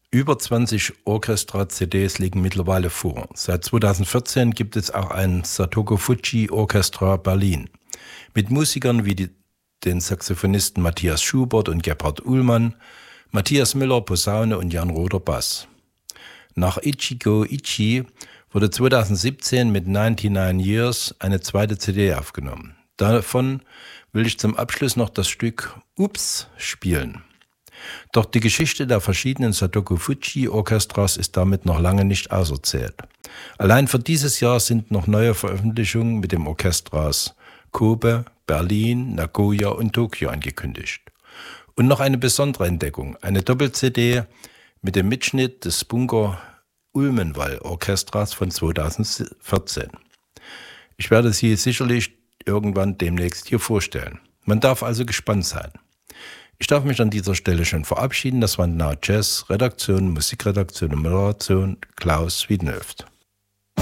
Über 20 Orchestra-CDs liegen mittlerweile vor. Seit 2014 gibt es auch ein Satoko Fujii Orchestra Berlin mit Musikern wie den Saxophonisten Matthias Schubert und Gebhard Uhlmann, Matthias Müller Posaune und Jan Roder Bass. Nach Ichigo Ichi wurde 2017 mit 99 Years eine zweite CD aufgenommen. Davon will ich zum Abschluss noch das Stück Ups spielen. Doch die Geschichte der verschiedenen Satoko Fujii Orchestras ist damit noch lange nicht auserzählt. Allein für dieses Jahr sind noch neue Veröffentlichungen mit dem Orchestras Kobe, Berlin, Nagoya und Tokio angekündigt. Und noch eine besondere Entdeckung, eine Doppel-CD mit dem Mitschnitt des Bunker-Ulmenwall Orchestras von 2014. Ich werde sie sicherlich irgendwann demnächst hier vorstellen. Man darf also gespannt sein. Ich darf mich an dieser Stelle schon verabschieden. Das war Now Jazz, Redaktion, Musikredaktion und Moderation Klaus Wiedenhöft.